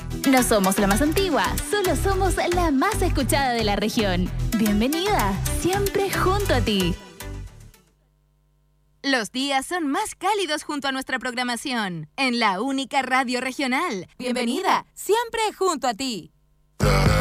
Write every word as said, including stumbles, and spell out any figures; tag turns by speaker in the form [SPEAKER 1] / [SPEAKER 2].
[SPEAKER 1] No somos la más antigua, solo somos la más escuchada de la región. Bienvenida, siempre junto a ti.
[SPEAKER 2] Los días son más cálidos junto a nuestra programación, en la única radio regional. Bienvenida, siempre junto a ti.